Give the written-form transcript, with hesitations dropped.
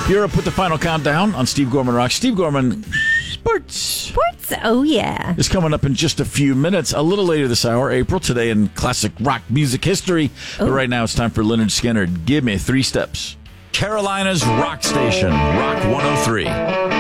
Europe with the final countdown on Steve Gorman Rock. Steve Gorman Sports, oh yeah. is coming up in just a few minutes. A little later this hour, April, today in classic rock music history. But right now it's time for Lynyrd Skynyrd. Give me 3 steps. Carolina's rock station, Rock 103.